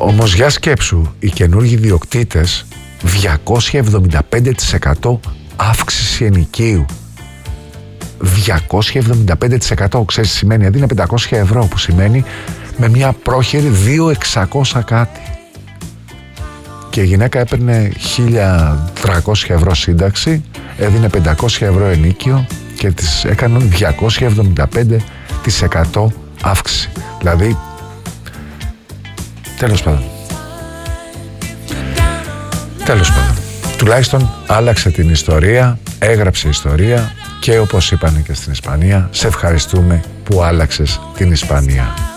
Όμως για σκέψου, οι καινούργιοι ιδιοκτήτες 275% αύξηση ενοικίου. 275%, ξέρεις τι σημαίνει? Δηλαδή είναι 500 ευρώ, που σημαίνει με μια πρόχειρη 2.600 κάτι. Και η γυναίκα έπαιρνε 1.300 ευρώ σύνταξη, έδινε 500 ευρώ ενίκιο και της έκαναν 275% αύξηση. Δηλαδή, τέλος πάντων, τουλάχιστον άλλαξε την ιστορία, έγραψε ιστορία, και όπως είπανε και στην Ισπανία, σε ευχαριστούμε που άλλαξες την Ισπανία.